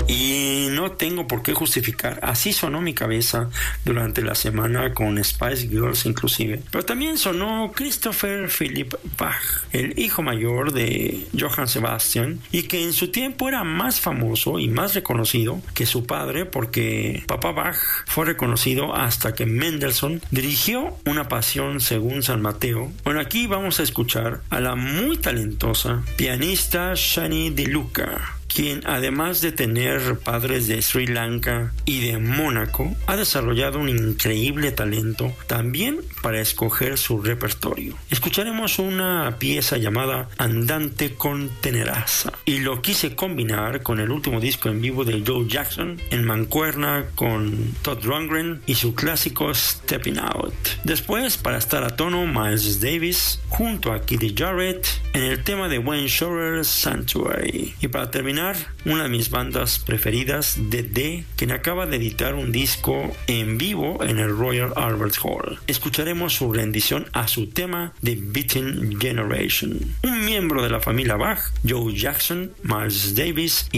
Y no tengo por qué justificar, así sonó mi cabeza durante la semana con Spice Girls inclusive. Pero también sonó Christopher Philipp Bach, el hijo mayor de Johann Sebastian, y que en su tiempo era más famoso y más reconocido que su padre, porque papá Bach fue reconocido hasta que Mendelssohn dirigió Una Pasión según San Mateo. Bueno, aquí vamos a escuchar a la muy talentosa pianista Shani Di Luca, quien además de tener padres de Sri Lanka y de Mónaco, ha desarrollado un increíble talento también para escoger su repertorio. Escucharemos una pieza llamada Andante con Tenerezza, y lo quise combinar con el último disco en vivo de Joe Jackson, en mancuerna con Todd Rundgren y su clásico Stepping Out. Después, para estar a tono, Miles Davis junto a Keith Jarrett en el tema de Wayne Shorter, Sanctuary. Y para terminar, una de mis bandas preferidas, The, quien acaba de editar un disco en vivo en el Royal Albert Hall. Escucharemos su rendición a su tema The Beating Generation. Un miembro de la familia Bach, Joe Jackson, Miles Davis y